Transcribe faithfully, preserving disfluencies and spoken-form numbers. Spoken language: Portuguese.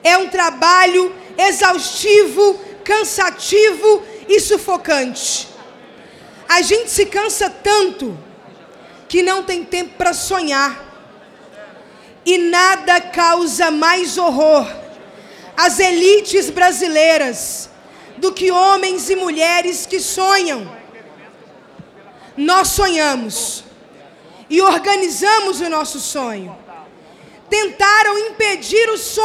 É um trabalho exaustivo, cansativo e sufocante. A gente se cansa tanto que não tem tempo para sonhar. E nada causa mais horror às elites brasileiras do que homens e mulheres que sonham. Nós sonhamos e organizamos o nosso sonho. Tentaram impedir o sonho